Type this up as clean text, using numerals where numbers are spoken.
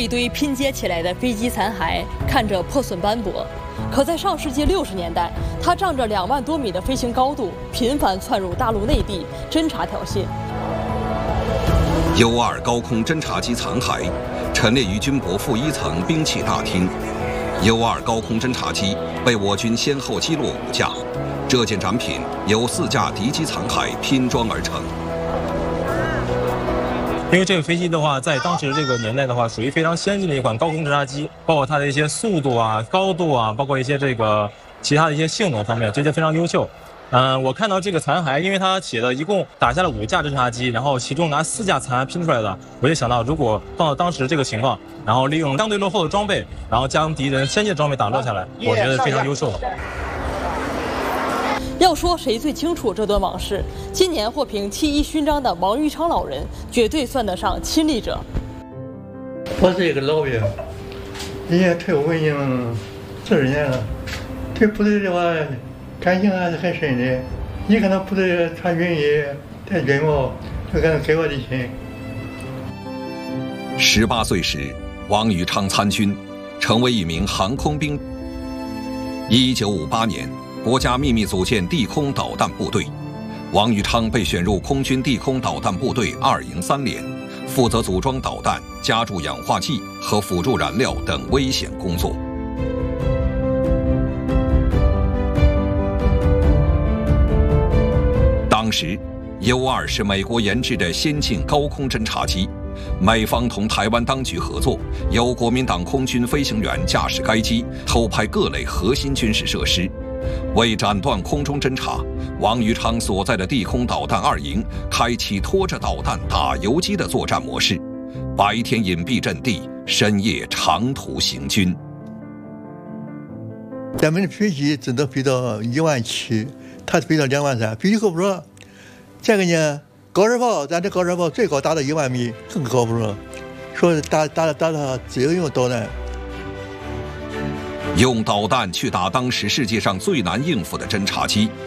一堆拼接起来的飞机残骸，看着破损斑驳。可在上世纪60年代，它仗着2万多米的飞行高度，频繁窜入大陆内地侦察挑衅。 U-2高空侦察机残骸陈列于军博负1层兵器大厅。U-2高空侦察机被我军先后击落5架，这件展品由4架敌机残骸拼装而成。 因为这个飞机的话，在当时这个年代的话，属于非常先进的一款高空侦察机，包括它的一些速度啊、高度啊，包括一些这个其他的一些性能方面，这些非常优秀。我看到这个残骸，因为它写的一共打下了5架侦察机，然后其中拿4架残骸拼出来的，我就想到，如果放到当时这个情况，然后利用相对落后的装备，然后将敌人先进的装备打落下来，我觉得非常优秀。 要说谁最清楚这段往事，今年获评7·1勋章的王玉昌老人绝对算得上亲历者。 我是一个老兵，已经退伍已经40年了，对部队的话感情还是很深的。一看到部队穿军衣、戴军帽，就感到给我的心。 18岁时，王玉昌参军，成为一名航空兵。1958年。国家秘密组建地空导弹部队，王玉昌被选入空军地空导弹部队2营3连，负责组装导弹、加注氧化剂和辅助燃料等危险工作。当时 U-2是美国研制的先进高空侦察机，美方同台湾当局合作，由国民党空军飞行员驾驶该机偷拍各类核心军事设施。为斩断空中侦察，王玉昌所在的地空导弹2营开启拖着导弹打游击的作战模式，白天隐蔽阵地，深夜长途行军。 咱们的飞机只能飞到17000，它飞到23000，飞机够不着。这个呢，高射炮，咱这高射炮最高达到1万米，更高不着。说打自由用导弹。 用导弹去打当时世界上最难应付的侦察机，